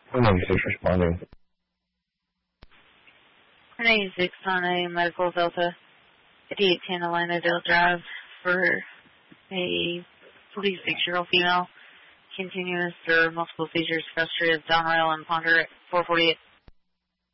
96 responding. 96 on a medical Delta 5810 Atlanta Dale Drive for a 46-year-old female. Continuous or multiple seizures, frustrated, down rail, and ponder at 448.